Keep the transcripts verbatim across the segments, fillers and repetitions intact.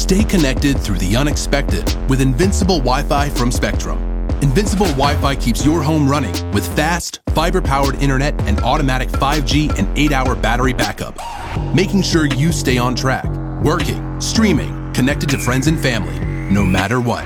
Stay connected through the unexpected with Invincible Wi-Fi from Spectrum. Invincible Wi-Fi keeps your home running with fast, fiber-powered internet and automatic five G and eight hour battery backup, making sure you stay on track, working, streaming, connected to friends and family, no matter what.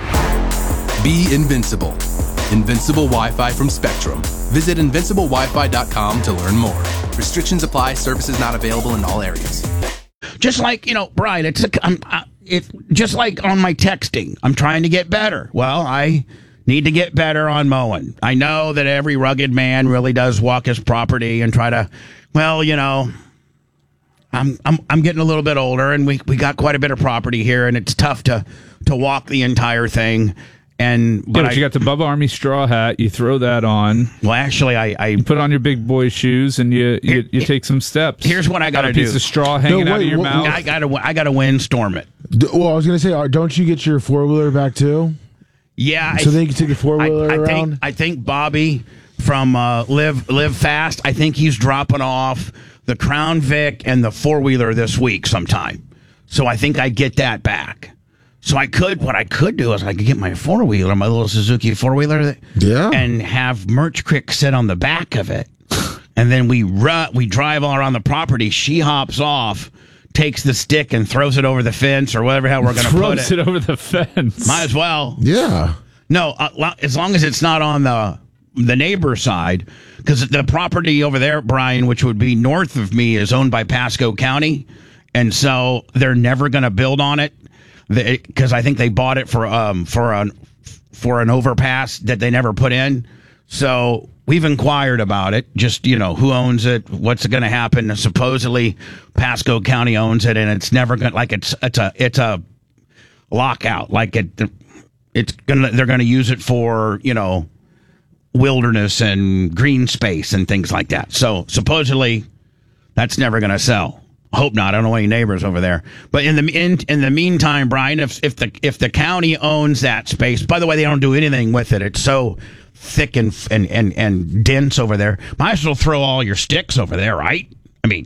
Be invincible. Invincible Wi-Fi from Spectrum. Visit invincible wi fi dot com to learn more. Restrictions apply. Services not available in all areas. Just like, you know, Brian, it's a, I'm, I, it, just like on my texting, I'm trying to get better. Well, I need to get better on mowing. I know that every rugged man really does walk his property and try to, well, you know, I'm I'm I'm getting a little bit older, and we, we got quite a bit of property here, and it's tough to, to walk the entire thing. And but, yeah, but I, you got the Bubba Army straw hat. You throw that on. Well, actually, I, I you put on your big boy shoes, and you you, Here, you take some steps. Here's what I got to do. A piece of straw hanging No, out wait, of your what- mouth. I got to I got to windstorm it. D- Well, I was going to say, uh, don't you get your four wheeler back too? Yeah, So I, they can take the four wheeler I, I around. think I think Bobby from uh, Live Live Fast. I think he's dropping off the Crown Vic and the four wheeler this week sometime. So I think I get that back. So I could, what I could do is I could get my four wheeler, my little Suzuki four wheeler, Yeah. and have Merch Crick sit on the back of it, and then we run, we drive all around the property. She hops off, takes the stick, and throws it over the fence or whatever hell we're going to put Throws it. it over the fence. Might as well. Yeah. No, uh, lo- as long as it's not on the the neighbor side, because the property over there, Brian, which would be north of me, is owned by Pasco County, and so they're never going to build on it because I think they bought it for um for an for an overpass that they never put in. So we've inquired about it. Just, you know, who owns it, what's going to happen. Supposedly Pasco County owns it, and it's never going like it's it's a it's a lockout. Like it. It's gonna. They're gonna use it for, you know, wilderness and green space and things like that. So supposedly, that's never gonna sell. Hope not. I don't know any neighbors over there. But in the in, in the meantime, Brian, if if the if the county owns that space, by the way, they don't do anything with it. It's so thick and and and, and dense over there. Might as well throw all your sticks over there, right? I mean,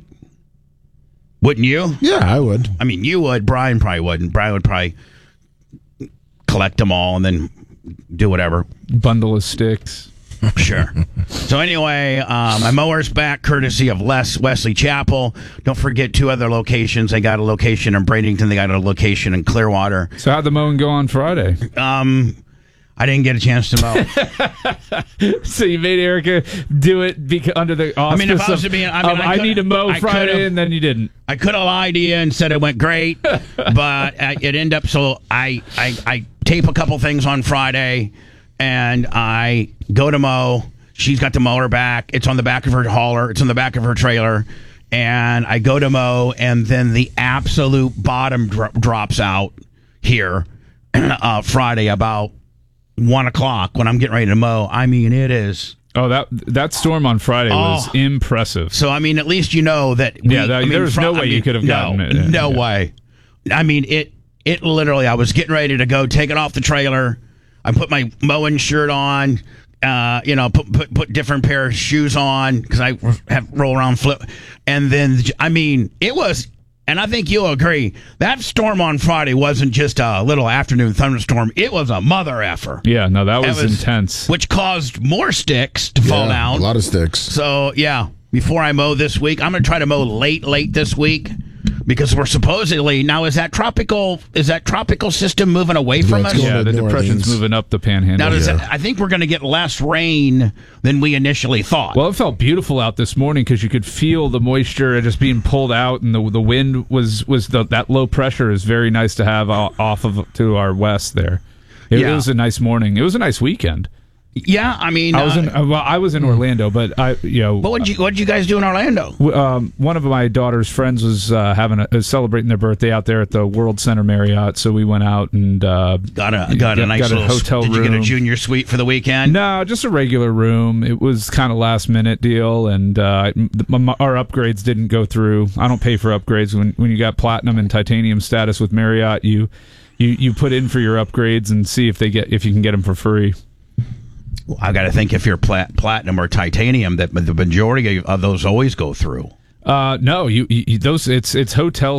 wouldn't you? Yeah, I would. I mean, you would. Brian probably wouldn't. Brian would probably collect them all and then do whatever. Bundle of sticks. Sure. So anyway, uh, my mower's back courtesy of Les Wesley Chapel. Don't forget two other locations. They got a location in Bradenton. They got a location in Clearwater. So how'd the mowing go on Friday? Um, I didn't get a chance to mow. So you made Erica do it beca- under the auspice I mean, if I was of, to be, I mean, of, I I, could- need to mow I Friday, could've- and then you didn't. I could have lied to you and said it went great, but uh, it ended up so I, I I tape a couple things on Friday, and I go to mow. She's got the mower back. It's on the back of her hauler. It's on the back of her trailer, and I go to mow, and then the absolute bottom dro- drops out here uh, Friday about one o'clock when I'm getting ready to mow. I mean, it is. Oh, that that storm on Friday was Oh. impressive. So, I mean, at least you know that. We, Yeah, that- I mean, there was fr- no I way you mean, could have no, gotten it. Yeah, No yeah. way. I mean, it. It literally. I was getting ready to go take it off the trailer. I put my mowing shirt on. Uh, you know, put put put different pair of shoes on because I have roll around flip, and then I mean, it was. And I think you'll agree that storm on Friday wasn't just a little afternoon thunderstorm. It was a mother effer. Yeah, no, that was, It was- intense. Which caused more sticks to fall Yeah, down. A lot of sticks. So, yeah, before I mow this week, I'm going to try to mow late, late this week because we're supposedly now is that tropical is that tropical system moving away from it's us? going Yeah, the North depression's East. moving up the panhandle. Now, does Yeah. that, I think we're going to get less rain than we initially thought. Well, it felt beautiful out this morning because you could feel the moisture just being pulled out, and the the wind was was the, that low pressure is very nice to have o- off of to our west there. It, Yeah. it was a nice morning. It was a nice weekend. yeah, I mean, I was uh, in uh, well, I was in Orlando, but I you know what did you what did you guys do in Orlando? w- um, one of my daughter's friends was uh, having a, uh, celebrating their birthday out there at the World Center Marriott, so we went out and uh, Got a got a got- nice got a little hotel Did you get a room. junior suite for the weekend? No, just a regular room. It was kind of last minute deal, and uh, m- m- our upgrades didn't go through. I don't pay for upgrades when when you got platinum and titanium status with Marriott. You you you put in for your upgrades and see if they get if you can get them for free. Well, I got to think if you're plat- platinum or titanium, that the majority of those always go through. Uh, no, you, you those it's it's hotel